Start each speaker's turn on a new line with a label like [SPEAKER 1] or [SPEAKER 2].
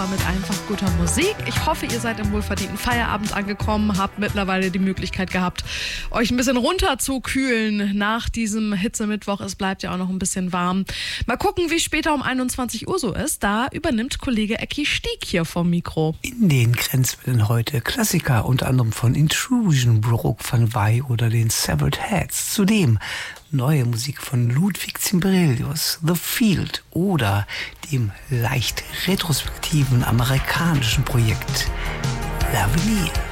[SPEAKER 1] Mit einfach guter Musik. Ich hoffe, ihr seid im wohlverdienten Feierabend angekommen, habt mittlerweile die Möglichkeit gehabt, euch ein bisschen runterzukühlen nach diesem Hitzemittwoch. Es bleibt ja auch noch ein bisschen warm. Mal gucken, wie später um 21 Uhr so ist. Da übernimmt Kollege Ecki Stieg hier vom Mikro.
[SPEAKER 2] In den Grenzwellen heute Klassiker, unter anderem von Intrusion, Brooke van Wey oder den Severed Heads. Zudem neue Musik von Ludwig Zimbelius, The Field oder dem leicht retrospektiven amerikanischen Projekt L'Avenir.